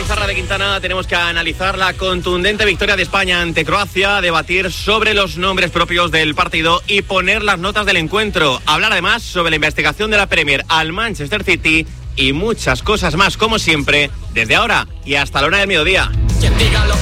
pizarra de Quintana tenemos que analizar la contundente victoria de España ante Croacia, debatir sobre los nombres propios del partido y poner las notas del encuentro. Hablar además sobre la investigación de la Premier al Manchester City y muchas cosas más, como siempre, desde ahora y hasta la 1 del mediodía.